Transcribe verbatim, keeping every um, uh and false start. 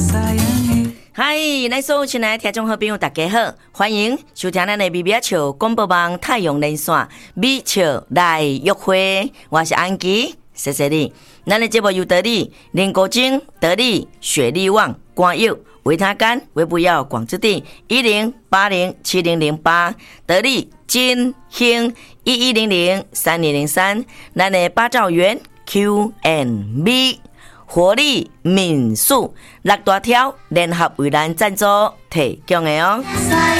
嗨，咱所有亲爱的听众好朋友大家好，欢迎收听咱的美美笑广播网太阳连线美笑来约会，我是安琪，谢谢你。咱的节目由得力林国精、得力雪力旺、光佑、维他甘、维不要、广之地一零八零七零零八，得力金兴一一零零三零零三，咱的八兆元 Q and B。活力民宿六大条联合为咱赞助提供的哦。